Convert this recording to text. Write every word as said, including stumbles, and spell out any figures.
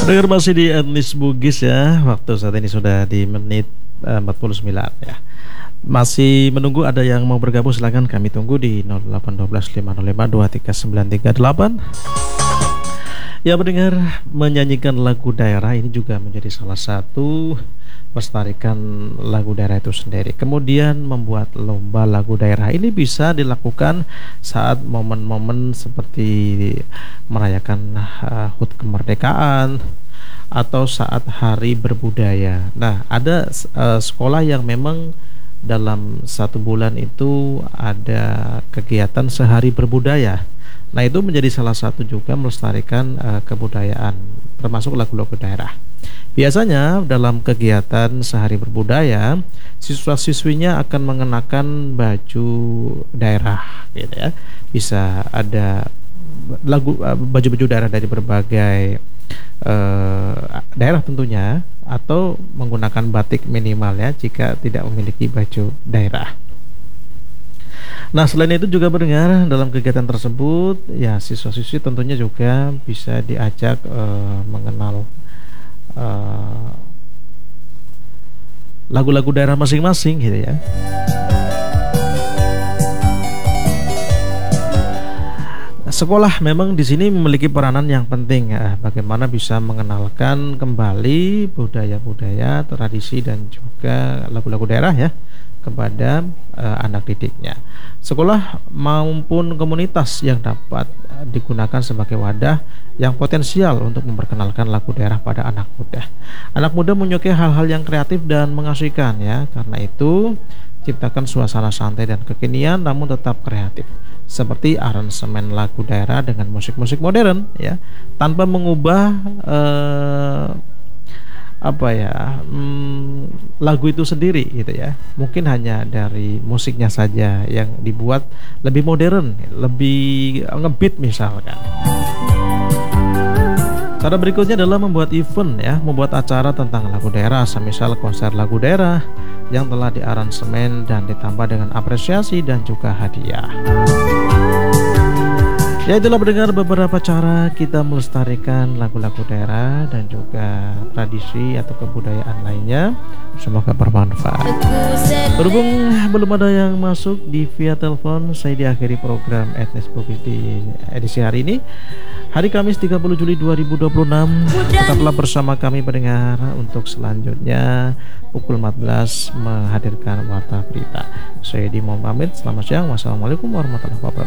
Dengar masih di etnis Bugis ya. Waktu saat ini sudah di menit eh, empat puluh sembilan ya. Masih menunggu ada yang mau bergabung, silakan kami tunggu di nol delapan satu dua lima nol lima dua tiga sembilan tiga delapan. Ya, mendengar menyanyikan lagu daerah ini juga menjadi salah satu melestarikan lagu daerah itu sendiri. Kemudian membuat lomba lagu daerah ini bisa dilakukan saat momen-momen seperti merayakan uh, H U T kemerdekaan atau saat hari berbudaya. Nah, ada uh, sekolah yang memang dalam satu bulan itu ada kegiatan sehari berbudaya. Nah, itu menjadi salah satu juga melestarikan uh, kebudayaan, termasuk lagu-lagu daerah. Biasanya dalam kegiatan sehari berbudaya, siswa-siswinya akan mengenakan baju daerah, gitu ya. Bisa ada lagu uh, baju-baju daerah dari berbagai uh, daerah tentunya, atau menggunakan batik minimal ya jika tidak memiliki baju daerah. Nah, selain itu juga mendengar dalam kegiatan tersebut ya siswa-siswi tentunya juga bisa diajak uh, mengenal uh, lagu-lagu daerah masing-masing gitu ya. Sekolah memang di sini memiliki peranan yang penting ya, bagaimana bisa mengenalkan kembali budaya-budaya, tradisi dan juga lagu-lagu daerah ya kepada uh, anak didiknya. Sekolah maupun komunitas yang dapat uh, digunakan sebagai wadah yang potensial untuk memperkenalkan lagu daerah pada anak muda. Anak muda menyukai hal-hal yang kreatif dan mengasihkan ya. Karena itu, ciptakan suasana santai dan kekinian namun tetap kreatif. Seperti aransemen lagu daerah dengan musik-musik modern ya, tanpa mengubah uh, apa ya hmm, lagu itu sendiri gitu ya. Mungkin hanya dari musiknya saja yang dibuat lebih modern, lebih ngebeat misalkan. Cara berikutnya adalah membuat event ya, membuat acara tentang lagu daerah, semisal konser lagu daerah yang telah diaransemen dan ditambah dengan apresiasi dan juga hadiah. Ya, itulah mendengar beberapa cara kita melestarikan lagu-lagu daerah dan juga tradisi atau kebudayaan lainnya. Semoga bermanfaat. Berhubung belum ada yang masuk di via telepon, saya diakhiri program Etnis Bugis di edisi hari ini, hari Kamis tiga puluh Juli dua ribu dua puluh enam. Tetaplah bersama kami pendengar untuk selanjutnya pukul empat belas menghadirkan warta berita. Saya Dimo pamit, selamat siang. Wassalamualaikum warahmatullahi wabarakatuh.